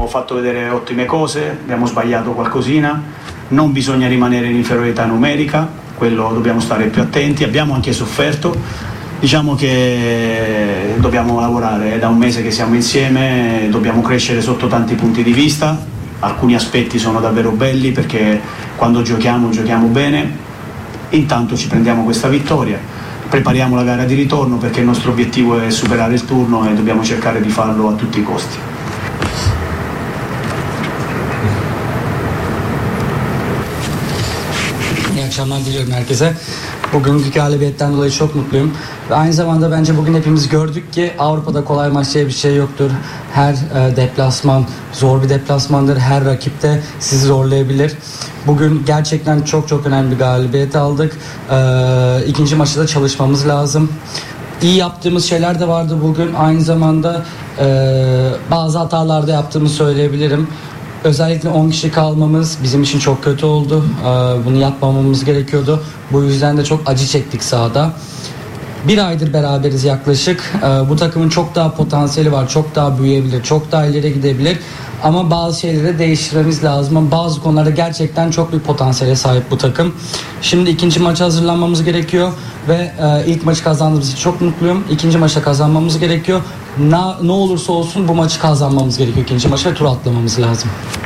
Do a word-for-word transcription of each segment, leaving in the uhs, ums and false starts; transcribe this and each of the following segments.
fatto vedere ottime cose, abbiamo sbagliato qualcosina, non bisogna rimanere in inferiorità numerica, quello dobbiamo stare più attenti, abbiamo anche sofferto, diciamo che dobbiamo lavorare, è da un mese che siamo insieme, dobbiamo crescere sotto tanti punti di vista, alcuni aspetti sono davvero belli perché quando giochiamo giochiamo bene, intanto ci prendiamo questa vittoria, prepariamo la gara di ritorno perché il nostro obiettivo è superare il turno e dobbiamo cercare di farlo a tutti i costi. İyi akşamlar diliyorum herkese. Bugünkü galibiyetten dolayı çok mutluyum. Ve aynı zamanda bence bugün hepimiz gördük ki Avrupa'da kolay maç diye bir şey yoktur. Her e, deplasman zor bir deplasmandır. Her rakip de sizi zorlayabilir. Bugün gerçekten çok çok önemli bir galibiyet aldık. E, ikinci maçta da çalışmamız lazım. İyi yaptığımız şeyler de vardı bugün. Aynı zamanda e, bazı hatalar da yaptığımı söyleyebilirim. Özellikle on kişi kalmamız bizim için çok kötü oldu. Ee, Bunu yapmamamız gerekiyordu. Bu yüzden de çok acı çektik sahada. Bir aydır beraberiz yaklaşık. Ee, Bu takımın çok daha potansiyeli var. Çok daha büyüyebilir. Çok daha ileri gidebilir. Ama bazı şeyleri değiştirmemiz lazım. Ama bazı konularda gerçekten çok büyük potansiyele sahip bu takım. Şimdi ikinci maça hazırlanmamız gerekiyor. Ve e, ilk maçı kazandığımız için çok mutluyum. İkinci maça kazanmamız gerekiyor. Na, ne olursa olsun bu maçı kazanmamız gerekiyor ikinci maça ve tur atlamamız lazım.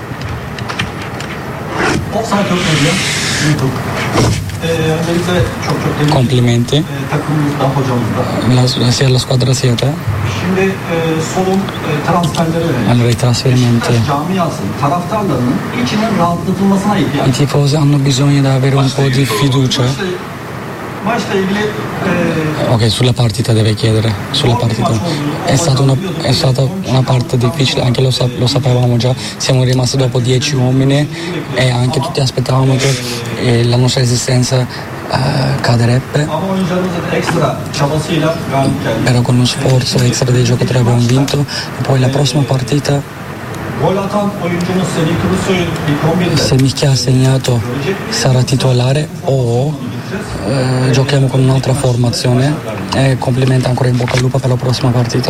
Sana çok önemli. Ee, öncelikle çok çok tebrik Complimenti e, takımımızdan, hocamızdan. la, sia alla squadra sia a te. Şimdi e, solun e, transferlere verelim. Allora, i trasferimenti. Beşiktaş camiasının, taraftarlarının içinin rahatlatılmasına ihtiyaç. I tifosi hanno bisogno di avere un po' di fiducia. Maçla, maçla ilgili e, Ok, sulla partita deve chiedere. Sulla partita. È stata una, è stata una parte difficile, anche lo, sa- lo sapevamo già. Siamo rimasti dopo dieci uomini e anche tutti aspettavamo che eh, la nostra esistenza eh, caderebbe. ama oyuncularımızın ekstra çabasıyla galip geldi. Però con lo sforzo extra dei giocatori abbiamo vinto. E poi la prossima partita, Gol atan oyuncumuz Semih Kılıçsoy'un ilk on birde. Semih che ha segnato sarà titolare o eh, giochiamo con un'altra formazione. E complimenti ancora, in bocca al lupo per la prossima partita.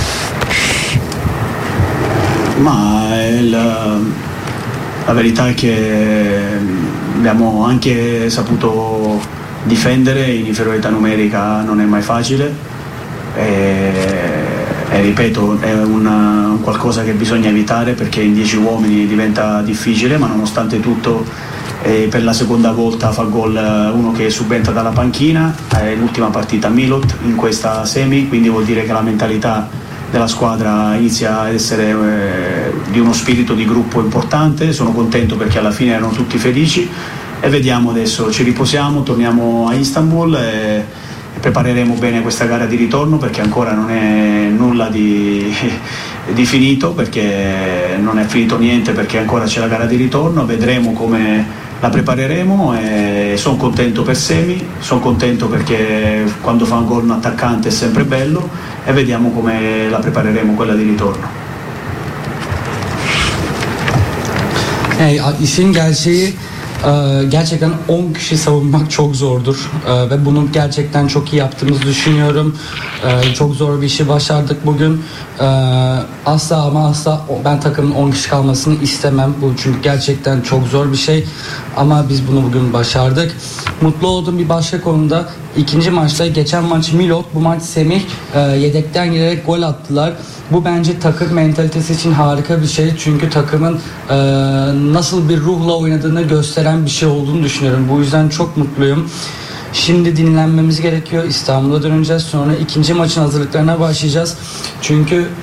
Ma il, la verità è che abbiamo anche saputo difendere in inferiorità numerica, non è mai facile e, e ripeto è una, un qualcosa che bisogna evitare perché in dieci uomini diventa difficile, ma nonostante tutto eh, per la seconda volta fa gol uno che subentra dalla panchina, è l'ultima partita Milot in questa semi, quindi vuol dire che la mentalità della squadra inizia a essere eh, di uno spirito di gruppo importante. Sono contento perché alla fine erano tutti felici e vediamo adesso, ci riposiamo, torniamo a Istanbul e, e prepareremo bene questa gara di ritorno perché ancora non è nulla di, di finito, perché non è finito niente, perché ancora c'è la gara di ritorno, vedremo come la prepareremo e sono contento per Semi, sono contento perché quando fa un gol un attaccante è sempre bello e vediamo come la prepareremo quella di ritorno. Hey, işin gerçeği e, gerçekten on kişi savunmak çok zordur E, ve bunu gerçekten çok iyi yaptığımızı düşünüyorum. E, çok zor bir işi başardık bugün. E, asla ama asla o- ben takımın on kişi kalmasını istemem. Bu çünkü gerçekten çok zor bir şey. Ama biz bunu bugün başardık. Mutlu olduğum bir başka konuda ikinci maçta, geçen maç Milot, bu maç Semih e, yedekten girerek gol attılar. Bu bence takım mentalitesi için harika bir şey. Çünkü takımın e, nasıl bir ruhla oynadığını gösteren bir şey olduğunu düşünüyorum. Bu yüzden çok mutluyum. Şimdi dinlenmemiz gerekiyor. İstanbul'a döneceğiz. Sonra ikinci maçın hazırlıklarına başlayacağız. Çünkü